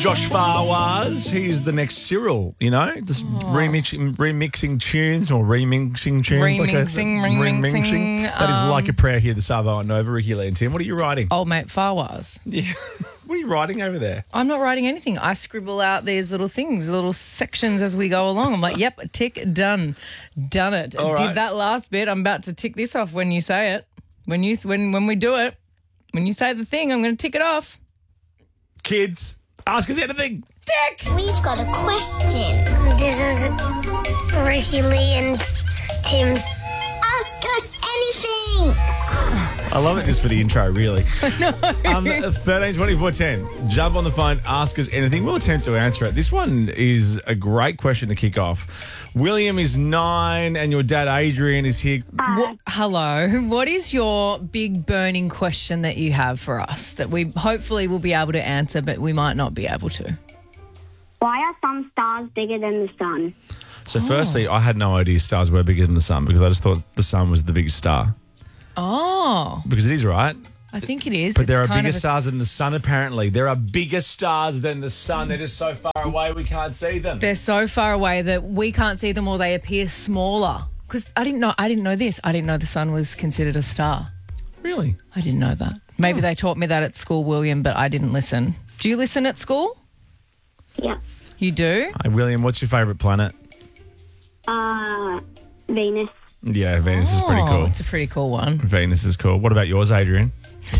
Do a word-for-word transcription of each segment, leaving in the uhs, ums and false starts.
Josh Fawaz. He's the next Cyril, you know, just remixing, remixing tunes or remixing tunes. Remixing, like remixing. remixing. That is um, like a prayer here, the Savo and Nova, Ricky Lee and Tim. What are you writing? Old mate Fawaz. Yeah. What are you writing over there? I'm not writing anything. I scribble out these little things, little sections as we go along. I'm like, yep, tick, done. Done it. All right. Did that last bit. I'm about to tick this off when you say it. When you when when we do it, when you say the thing, I'm going to tick it off. Kids, ask us anything. Tick! We've got a question. This is Ricky Lee and Tim's. Ask us anything. I love it just for the intro, really. No. Um, thirteen twenty-four ten. Jump on the phone, ask us anything. We'll attempt to answer it. This one is a great question to kick off. William is nine and your dad, Adrian, is here. What, hello. What is your big burning question that you have for us that we hopefully will be able to answer, but we might not be able to? Why are some stars bigger than the sun? So firstly, I had no idea stars were bigger than the sun because I just thought the sun was the biggest star. Oh, Because it is, right? I think it is. But It's there are kind bigger of a- stars than the sun, apparently. There are bigger stars than the sun. They're just so far away we can't see them. They're so far away that we can't see them or they appear smaller. Because I didn't know. I didn't know this. I didn't know the sun was considered a star. Really? I didn't know that. Maybe they taught me that at school, William, but I didn't listen. Do you listen at school? Yeah. You do? Hi, William, what's your favourite planet? Uh, Venus. Yeah, Venus is pretty Oh, cool. it's a pretty cool one. Venus is cool. What about yours, Adrian?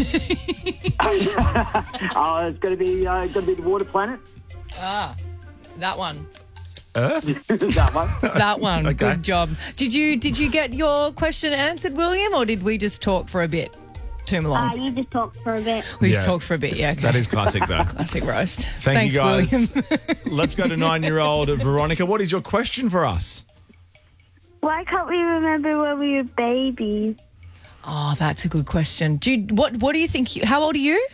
Oh, it's going to be uh, going to be the water planet. Ah, that one. Earth? That one. That one. Okay. Good job. Did you did you get your question answered, William, or did we just talk for a bit too Uh, long? you just talked for a bit. we yeah. just talked for a bit. Yeah. Okay. That is classic, though. classic roast. Thank Thanks, you, guys. William. Let's go to nine-year-old Veronica. What is your question for us? Why can't we remember when we were babies? Oh, that's a good question. Do you, what what do you think? You, how old are you?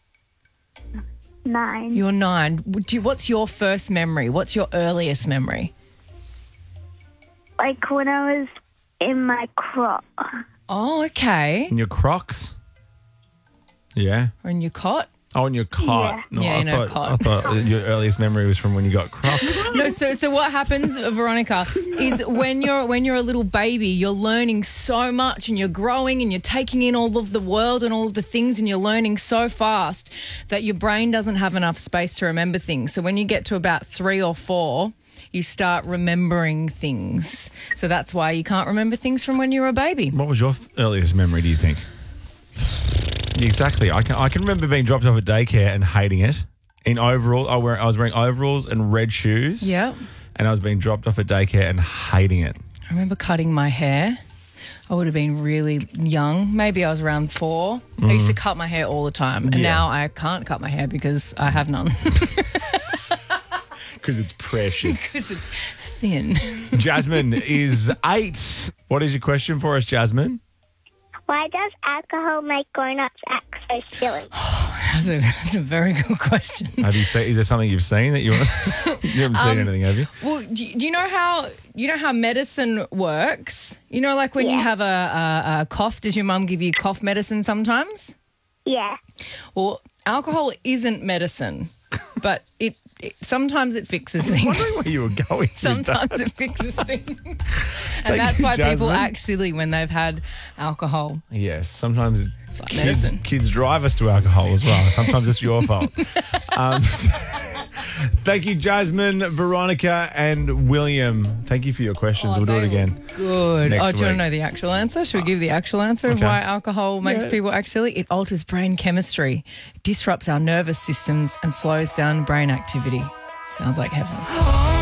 Nine. You're nine. Would you, what's your first memory? What's your earliest memory? Like when I was in my crop. Oh, okay. In your Crocs? Yeah. Or in your cot? Oh, in your cot. Yeah. Yeah, I in a thought, cot. I thought your earliest memory was from when you got Crocs. No, so so what happens, Veronica, is when you're when you're a little baby, you're learning so much and you're growing and you're taking in all of the world and all of the things and you're learning so fast that your brain doesn't have enough space to remember things. So when you get to about three or four, you start remembering things. So that's why you can't remember things from when you were a baby. What was your f- earliest memory, do you think? Exactly. I can I can remember being dropped off at daycare and hating it. In overall, I, wear, I was wearing overalls and red shoes. Yeah. And I was being dropped off at daycare and hating it. I remember cutting my hair. I would have been really young. Maybe I was around four. I used to cut my hair all the time. And Yeah. now I can't cut my hair because I have none. Because it's precious. Because it's thin. Jasmine is eight. What is your question for us, Jasmine? Why does alcohol make grown-ups act so silly? That's a, that's a very good question. Have you seen? Is there something you've seen that you you haven't seen anything? Have you? Well, do you do you know how you know how medicine works? You know, like when you Yeah. have a, a, a cough, does your mum give you cough medicine sometimes? Yeah. Well, alcohol isn't medicine, but it, it sometimes it fixes I'm things. wondering where you were going. with Sometimes that. it fixes things. And Thank that's you, why people Jasmine. act silly when they've had alcohol. Yes, sometimes like kids, medicine. kids drive us to alcohol as well. Sometimes it's your fault. Um, thank you, Jasmine, Veronica, and William. Thank you for your questions. Oh, we'll do it they were again. Good. Next oh, do you want to week. know the actual answer? Should we give the actual answer Okay. of why alcohol makes Yeah. people act silly? It alters brain chemistry, disrupts our nervous systems, and slows down brain activity. Sounds like heaven.